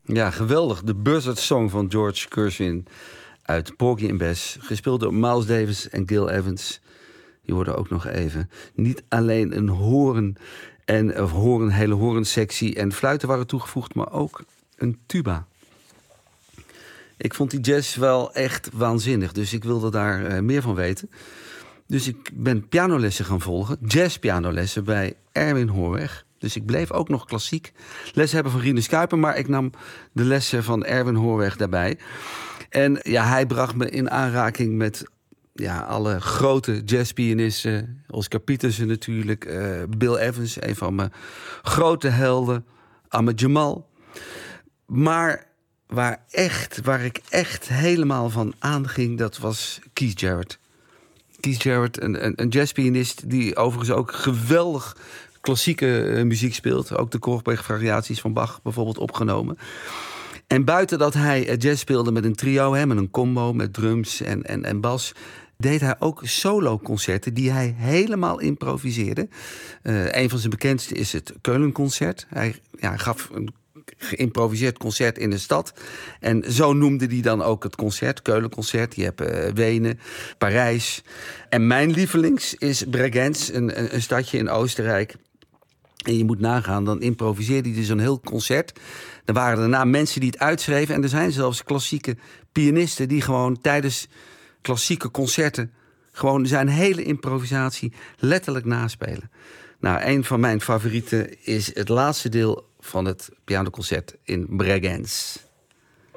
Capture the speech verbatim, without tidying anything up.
Ja, geweldig. De Buzzard Song van George Gershwin uit Porgy and Bess. Gespeeld door Miles Davis en Gil Evans. Die worden ook nog even. Niet alleen een hoorn en of hoorn, hele hoornsectie en fluiten waren toegevoegd, maar ook een tuba. Ik vond die jazz wel echt waanzinnig, dus ik wilde daar uh, meer van weten. Dus ik ben pianolessen gaan volgen, jazzpianolessen bij Erwin Hoorweg. Dus ik bleef ook nog klassiek lessen hebben van Rinus Kuijper, maar ik nam de lessen van Erwin Hoorweg daarbij. En ja, hij bracht me in aanraking met ja, alle grote jazzpianisten. Oscar Peterson natuurlijk, uh, Bill Evans, een van mijn grote helden, Ahmed Jamal. Maar waar, echt, waar ik echt helemaal van aanging, dat was Keith Jarrett. Keith Jarrett, een, een, een jazzpianist die overigens ook geweldig klassieke uh, muziek speelt. Ook de Korfberg-variaties van Bach bijvoorbeeld opgenomen. En buiten dat hij uh, jazz speelde met een trio, hè, met een combo, met drums en, en, en bas, deed hij ook solo-concerten die hij helemaal improviseerde. Uh, een van zijn bekendste is het Keulenconcert. Hij ja, gaf een geïmproviseerd concert in de stad. En zo noemde hij dan ook het concert, Keulenconcert. Je hebt uh, Wenen, Parijs. En mijn lievelings is Bregenz, een, een, een stadje in Oostenrijk. En je moet nagaan, dan improviseerde hij dus een heel concert. Er waren daarna mensen die het uitschreven. En er zijn zelfs klassieke pianisten die gewoon tijdens klassieke concerten gewoon zijn hele improvisatie letterlijk naspelen. Nou, een van mijn favorieten is het laatste deel van het pianoconcert in Bregenz.